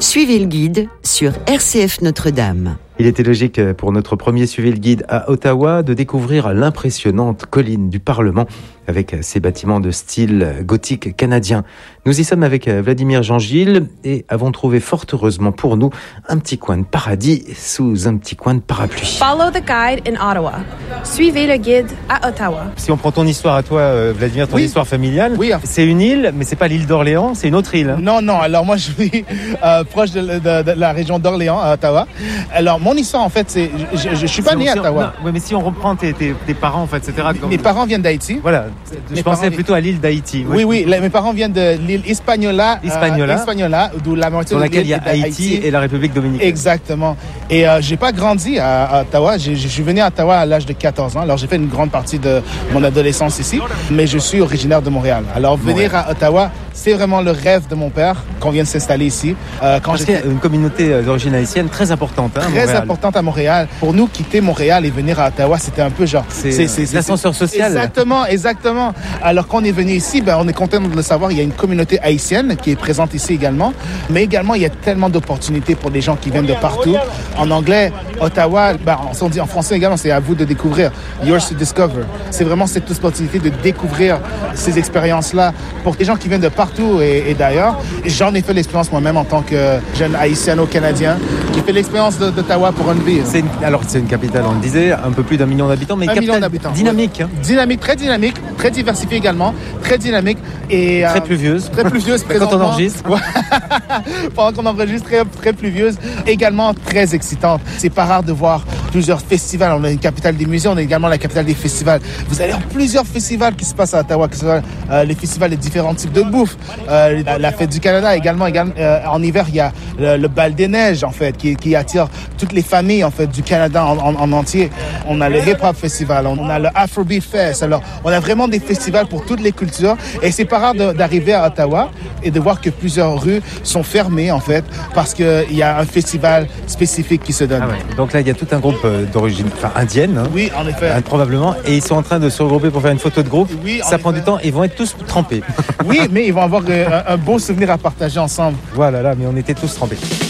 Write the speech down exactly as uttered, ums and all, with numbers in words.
Suivez le guide sur R C F Notre-Dame. Il était logique pour notre premier Suivez le guide à Ottawa de découvrir l'impressionnante colline du Parlement avec ses bâtiments de style gothique canadien. Nous y sommes avec Vladimir Jean-Gilles et avons trouvé fort heureusement pour nous un petit coin de paradis sous un petit coin de parapluie. Follow the guide in Ottawa. Suivez le guide à Ottawa. Si on prend ton histoire à toi, Vladimir, ton oui. histoire familiale, oui. c'est une île, mais c'est pas l'île d'Orléans, c'est une autre île. Hein. Non, non. Alors moi, je suis euh, proche de, de, de la région d'Orléans, à Ottawa. Alors mon histoire, en fait, c'est, je, je, je suis pas si né on, à si Ottawa. On, non, mais si on reprend tes, tes, tes parents, en fait, et cetera. Mes, mes parents viennent d'Haïti. Voilà. Je mes pensais parents... plutôt à l'île d'Haïti. Moi, oui, oui. Les, mes parents viennent de l'île Hispaniola. Hispaniola. Euh, Hispaniola, d'où la moitié sur de laquelle il y a Haïti, Haïti et la République dominicaine. Exactement. Et euh, j'ai pas grandi à, à Ottawa. J'ai, je suis venu à Ottawa à l'âge de quatorze ans. Alors j'ai fait une grande partie de mon adolescence ici, mais je suis originaire de Montréal. Alors venir Montréal. à Ottawa, c'est vraiment le rêve de mon père qu'on vienne s'installer ici. Euh, quand Parce qu'il y a une communauté d'origine haïtienne très importante. Hein, très Montréal. importante à Montréal. Pour nous, quitter Montréal et venir à Ottawa, c'était un peu genre... C'est, c'est, c'est, c'est l'ascenseur social. Exactement, exactement. Alors quand on est venu ici, ben, on est content de le savoir. Il y a une communauté haïtienne qui est présente ici également. Mais également, il y a tellement d'opportunités pour des gens qui viennent de partout. En anglais, Ottawa, ben, on dit en français également, c'est à vous de découvrir. Yours to discover. C'est vraiment cette opportunité de découvrir ces expériences-là pour des gens qui viennent de partout et, et d'ailleurs. Et j'en ai fait l'expérience moi-même en tant que jeune haïtiano-canadien qui fait l'expérience de, d'Ottawa pour une vie. C'est une, alors, c'est une capitale, on le disait, un peu plus d'un million d'habitants, mais une un capitale d'habitants, dynamique. Ouais. Hein. Dynamique, très dynamique, très diversifiée également, très dynamique. Et, très euh, pluvieuse. Très pluvieuse, quand on enregistre. Pendant qu'on enregistre, très, très pluvieuse. Également très excitante. C'est pas rare de voir plusieurs festivals. On a une capitale des musées, on a également la capitale des festivals. Vous allez avoir plusieurs festivals qui se passent à Ottawa, que ce soit euh, les festivals des différents types de bouffe, euh, la, la fête du Canada également. également euh, en hiver, il y a le, le bal des neiges, en fait, qui, qui attire toutes les familles, en fait, du Canada en, en, en entier. On a le Hip Hop Festival, on a le Afrobeat Fest. Alors, on a vraiment des festivals pour toutes les cultures. Et c'est pas rare de, d'arriver à Ottawa et de voir que plusieurs rues sont fermées, en fait, parce qu'il y a un festival spécifique qui se donne. Ah ouais. Donc là, il y a tout un groupe d'origine enfin, indienne. Hein, oui, en effet. Euh, probablement. Et ils sont en train de se regrouper pour faire une photo de groupe. Oui, ça prend effet. du temps. Ils vont être tous trempés. Oui, mais ils vont avoir un, un beau souvenir à partager ensemble. Voilà, là, mais on était tous trempés.